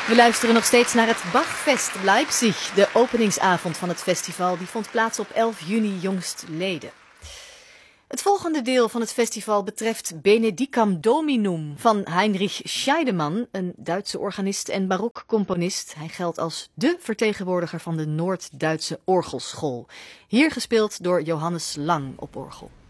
We luisteren nog steeds naar het Bachfest Leipzig. De openingsavond van het festival die vond plaats op 11 juni jongstleden. Het volgende deel van het festival betreft Benedicam Dominum van Heinrich Scheidemann, een Duitse organist en barokcomponist. Hij geldt als dé vertegenwoordiger van de Noord-Duitse orgelschool. Hier gespeeld door Johannes Lang op orgel.